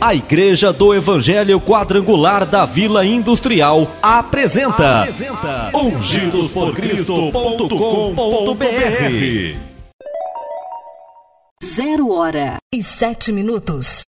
A Igreja do Evangelho Quadrangular da Vila Industrial apresenta ungidosporcristo.com.br. 0h07.